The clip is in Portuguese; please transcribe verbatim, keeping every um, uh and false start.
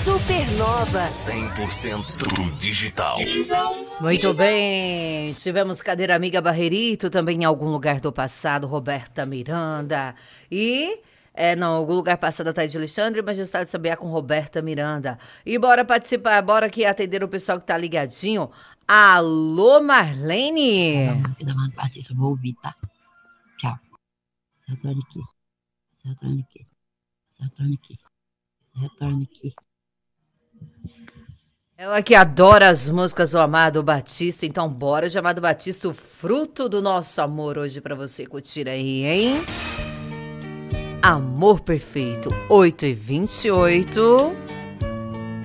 Supernova. cem por cento digital. Muito bem, tivemos Cadeira Amiga Barrerito, também em algum lugar do passado, Roberta Miranda. E, é, não, algum lugar passado tá de Alexandre, Majestade Sabiá com Roberta Miranda. E bora participar, bora aqui atender o pessoal que tá ligadinho. Alô, Marlene! Mano, Patrícia, eu vou ouvir, tá? Tchau. Retorne aqui. Retorne aqui. Retorne aqui. Retorne aqui. Ela que adora as músicas do Amado Batista, então bora de Amado Batista, o fruto do nosso amor hoje pra você curtir aí, hein? Amor Perfeito, oito e vinte e oito.